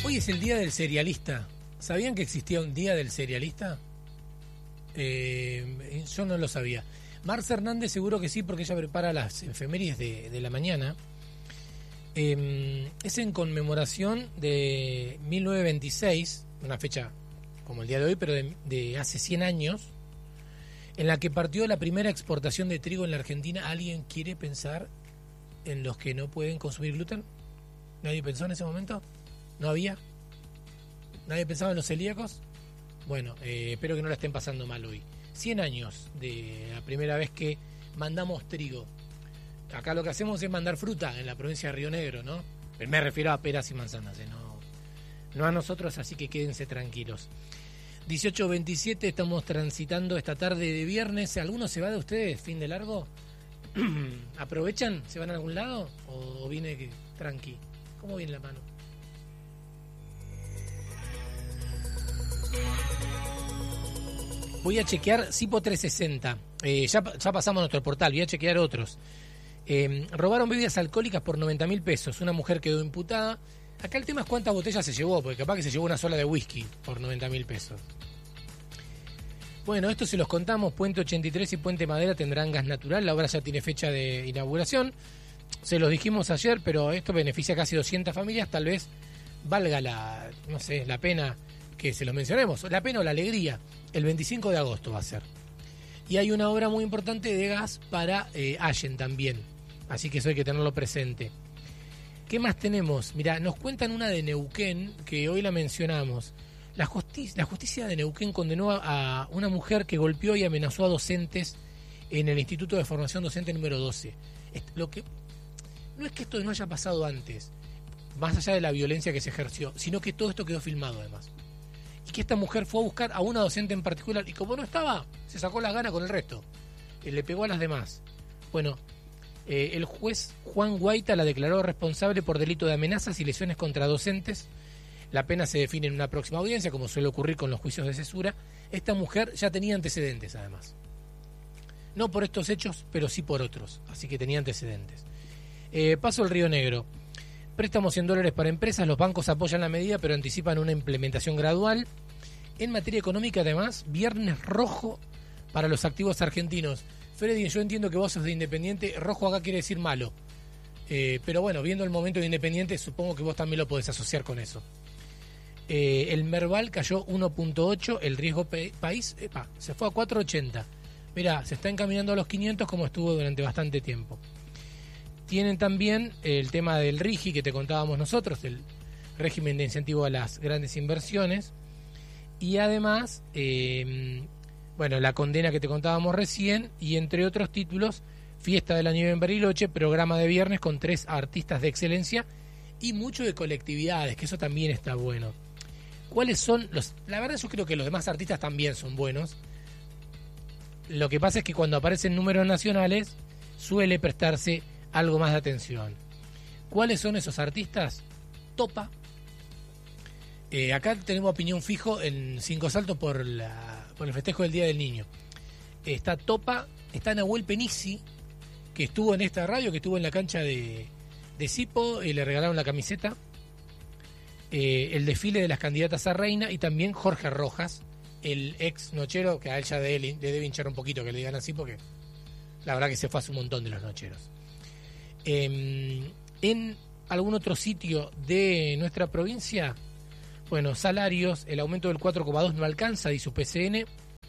Hoy es el día del cerealista. ¿Sabían que existía un día del cerealista? Yo no lo sabía. Marce Hernández seguro que sí, porque ella prepara las efemérides de la mañana. Es en conmemoración de 1926, una fecha como el día de hoy, pero de hace 100 años, en la que partió la primera exportación de trigo en la Argentina. ¿Alguien quiere pensar en los que no pueden consumir gluten? ¿Nadie pensó en ese momento? ¿No había? ¿Nadie pensaba en los celíacos? Bueno, espero que no la estén pasando mal hoy. 100 años de la primera vez que mandamos trigo. Acá lo que hacemos es mandar fruta en la provincia de Río Negro, ¿no? Me refiero a peras y manzanas, no a nosotros, así que quédense tranquilos. 18:27, estamos transitando esta tarde de viernes. ¿Alguno se va de ustedes, fin de largo? ¿Aprovechan? ¿Se van a algún lado? ¿O viene tranqui? ¿Cómo viene la mano? Voy a chequear Sipo 360. Ya pasamos a nuestro portal, voy a chequear otros. Robaron bebidas alcohólicas por 90.000 pesos. Una mujer quedó imputada. Acá el tema es cuántas botellas se llevó, porque capaz que se llevó una sola de whisky por 90.000 pesos. Bueno, esto se los contamos. Puente 83 y Puente Madera tendrán gas natural. La obra ya tiene fecha de inauguración. Se los dijimos ayer, pero esto beneficia a casi 200 familias. Tal vez valga la pena que se los mencionemos. La pena o la alegría. El 25 de agosto va a ser. Y hay una obra muy importante de gas para Allen también. Así que eso hay que tenerlo presente. ¿Qué más tenemos? Mirá, nos cuentan una de Neuquén, que hoy la mencionamos. La justicia de Neuquén condenó a una mujer que golpeó y amenazó a docentes en el Instituto de Formación Docente número 12. No es que esto no haya pasado antes, más allá de la violencia que se ejerció, sino que todo esto quedó filmado además. Y que esta mujer fue a buscar a una docente en particular y como no estaba, se sacó las ganas con el resto. Le pegó a las demás. Bueno, el juez Juan Guaita la declaró responsable por delito de amenazas y lesiones contra docentes. La pena se define en una próxima audiencia, como suele ocurrir con los juicios de cesura. Esta mujer ya tenía antecedentes, además. No por estos hechos, pero sí por otros. Así que tenía antecedentes. Paso al Río Negro. Préstamos $100 para empresas. Los bancos apoyan la medida, pero anticipan una implementación gradual. En materia económica, además, viernes rojo para los activos argentinos. Freddy, yo entiendo que vos sos de Independiente. Rojo acá quiere decir malo. Pero bueno, viendo el momento de Independiente, supongo que vos también lo podés asociar con eso. El Merval cayó 1.8, el riesgo país se fue a 4.80. Mirá, se está encaminando a los 500 como estuvo durante bastante tiempo. Tienen también el tema del RIGI que te contábamos nosotros, el régimen de incentivo a las grandes inversiones. Y además, la condena que te contábamos recién, y entre otros títulos, Fiesta de la Nieve en Bariloche, programa de viernes con 3 artistas de excelencia y mucho de colectividades, que eso también está bueno. ¿Cuáles son los...? La verdad yo creo que los demás artistas también son buenos. Lo que pasa es que cuando aparecen números nacionales suele prestarse algo más de atención. ¿Cuáles son esos artistas? Topa. Acá tenemos opinión fijo en Cinco Saltos por el festejo del Día del Niño. Está Topa, está Nahuel Penisi, que estuvo en esta radio, que estuvo en la cancha de Sipo, y le regalaron la camiseta. El desfile de las candidatas a reina, y también Jorge Rojas, el ex nochero, que a él ya le debe hinchar un poquito que le digan así, porque la verdad que se fue hace un montón de los nocheros. En algún otro sitio de nuestra provincia, bueno, salarios, el aumento del 4,2 no alcanza, dice UPCN.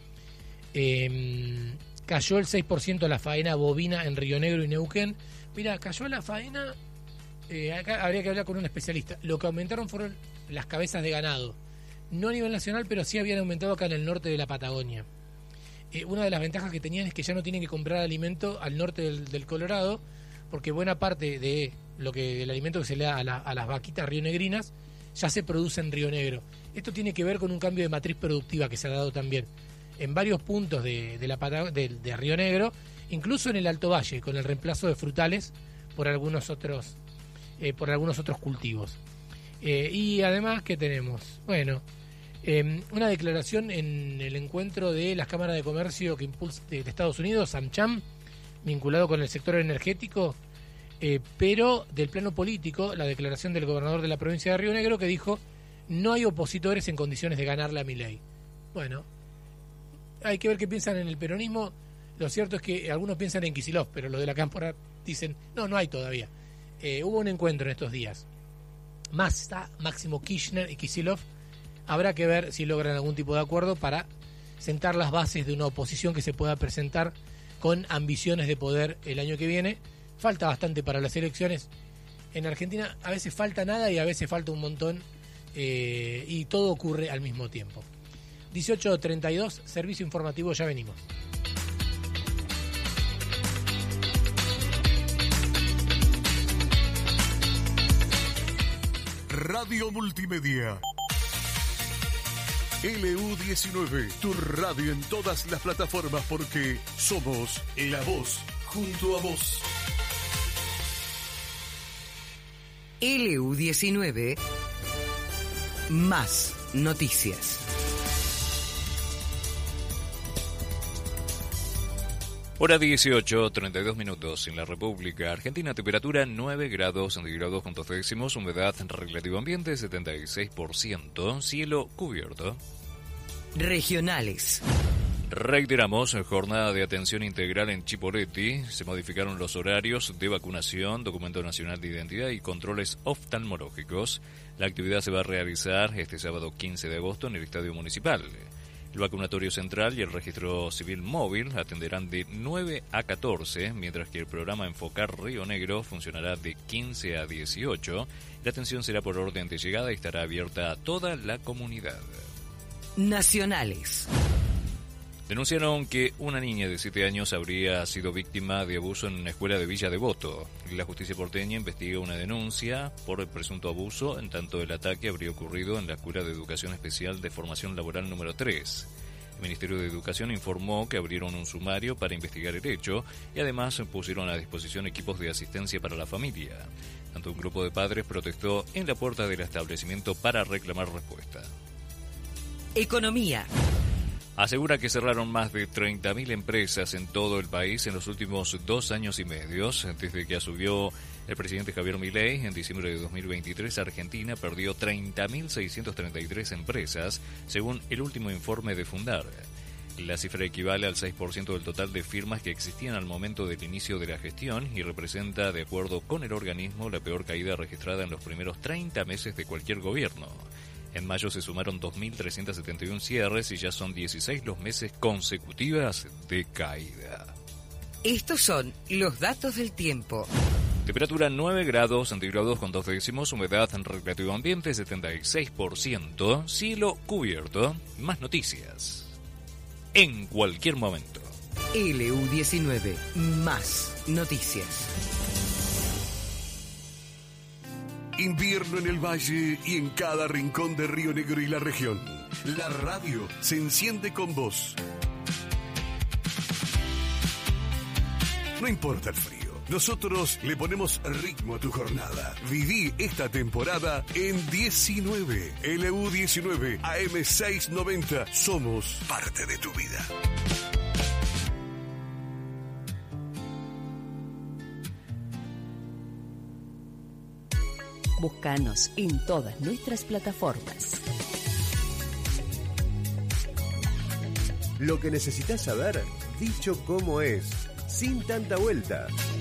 Cayó el 6% la faena bovina en Río Negro y Neuquén. Mira, cayó la faena, acá habría que hablar con un especialista. Lo que aumentaron fueron las cabezas de ganado. No a nivel nacional, pero sí habían aumentado acá en el norte de la Patagonia. Una de las ventajas que tenían es que ya no tienen que comprar alimento al norte del Colorado, porque buena parte del alimento que se le da a las vaquitas rionegrinas ya se produce en Río Negro. Esto tiene que ver con un cambio de matriz productiva que se ha dado también en varios puntos de Río Negro, incluso en el Alto Valle, con el reemplazo de frutales por algunos otros cultivos. Y además, ¿qué tenemos? Bueno, una declaración en el encuentro de las cámaras de comercio que impulsa de Estados Unidos, AmCham, vinculado con el sector energético, pero del plano político, la declaración del gobernador de la provincia de Río Negro, que dijo no hay opositores en condiciones de ganarle a Milei. Bueno, hay que ver qué piensan en el peronismo. Lo cierto es que algunos piensan en Kicillof, pero los de la Cámpora dicen, no hay todavía. Hubo un encuentro en estos días. Massa, Máximo Kirchner y Kicillof. Habrá que ver si logran algún tipo de acuerdo para sentar las bases de una oposición que se pueda presentar con ambiciones de poder el año que viene. Falta bastante para las elecciones. En Argentina a veces falta nada y a veces falta un montón, y todo ocurre al mismo tiempo. 18:32, servicio informativo, ya venimos. Radio Multimedia. LU19, tu radio en todas las plataformas porque somos la voz junto a vos. LU19, más noticias. Hora 18:32 minutos en la República Argentina, temperatura 9 grados centígrados con 2 décimos, humedad relativo ambiente 76%, cielo cubierto. Regionales. Reiteramos, jornada de atención integral en Chipoleti, se modificaron los horarios de vacunación, documento nacional de identidad y controles oftalmológicos. La actividad se va a realizar este sábado 15 de agosto en el Estadio Municipal. El vacunatorio central y el registro civil móvil atenderán de 9 a 14, mientras que el programa Enfocar Río Negro funcionará de 15 a 18. La atención será por orden de llegada y estará abierta a toda la comunidad. Nacionales. Denunciaron que una niña de 7 años habría sido víctima de abuso en una escuela de Villa Devoto. La justicia porteña investiga una denuncia por el presunto abuso, en tanto el ataque habría ocurrido en la Escuela de Educación Especial de Formación Laboral número 3. El Ministerio de Educación informó que abrieron un sumario para investigar el hecho y además pusieron a disposición equipos de asistencia para la familia. Tanto un grupo de padres protestó en la puerta del establecimiento para reclamar respuesta. Economía. Asegura que cerraron más de 30.000 empresas en todo el país en los últimos 2 años y medio. Desde que asumió el presidente Javier Milei, en diciembre de 2023, Argentina perdió 30.633 empresas, según el último informe de Fundar. La cifra equivale al 6% del total de firmas que existían al momento del inicio de la gestión y representa, de acuerdo con el organismo, la peor caída registrada en los primeros 30 meses de cualquier gobierno. En mayo se sumaron 2.371 cierres y ya son 16 los meses consecutivas de caída. Estos son los datos del tiempo. Temperatura 9 grados centígrados con 2 décimos, humedad relativo ambiente 76%, cielo cubierto. Más noticias en cualquier momento. LU19, más noticias. Invierno en el Valle y en cada rincón de Río Negro y la región. La radio se enciende con vos. No importa el frío, nosotros le ponemos ritmo a tu jornada. Viví esta temporada en 19, LU19, AM690. Somos parte de tu vida. Búscanos en todas nuestras plataformas. Lo que necesitas saber, dicho como es, sin tanta vuelta.